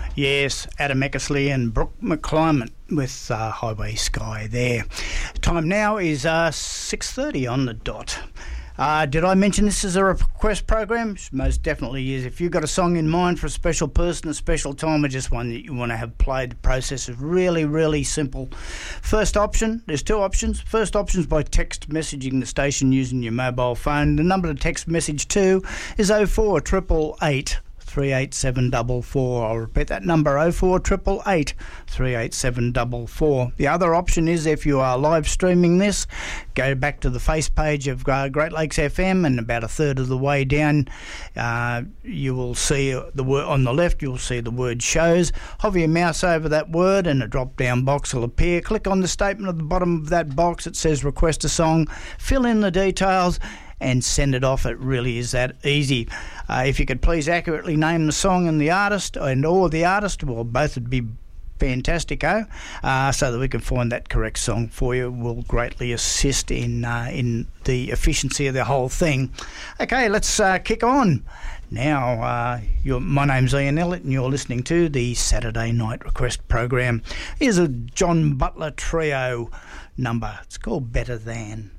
Yes, Adam Eckersley and Brooke McClymont with Highway Sky there. Time now is 6:30 on the dot. Did I mention this is a request program? Most definitely is. If you've got a song in mind for a special person, a special time, or just one that you want to have played, the process is really, really simple. First option, there's two options. First option is by text messaging the station using your mobile phone. The number to text message to is 04888 38744. I'll repeat that number, 04888 38744. The other option is if you are live streaming this, go back to the face page of Great Lakes FM, and about a third of the way down you will see the word on the left, you'll see the word shows. Hover your mouse over that word and a drop down box will appear. Click on the statement at the bottom of that box. It says request a song. Fill in the details and send it off. It really is that easy. If you could please accurately name the song and the artist, or the artist, well, both would be fantastic, so that we can find that correct song for you. Will greatly assist in the efficiency of the whole thing. Okay, let's kick on. Now, my name's Ian Ellett and you're listening to the Saturday Night Request Program. Here's a John Butler Trio number. It's called Better Than.